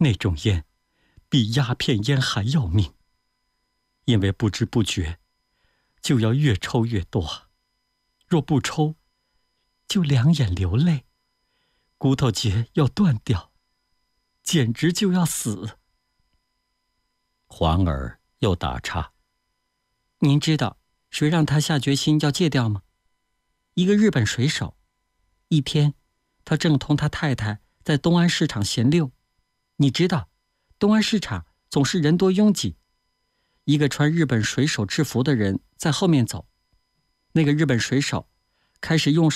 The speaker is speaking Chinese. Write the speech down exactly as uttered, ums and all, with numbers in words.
那种烟比鸦片烟还要命，因为不知不觉就要越抽越多，若不抽就两眼流泪，骨头节要断掉，简直就要死。环儿又打岔：您知道谁让他下决心要戒掉吗？一个日本水手。一天他正同他太太在东安市场闲溜，你知道东安市场总是人多拥挤，一个穿日本水手制服的人在后面走，那个日本水手开始用